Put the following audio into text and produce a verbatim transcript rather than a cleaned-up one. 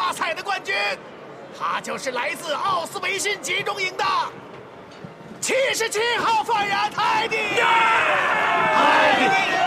大赛的冠军，他就是来自奥斯维辛集中营的七十七号犯人泰迪。泰迪。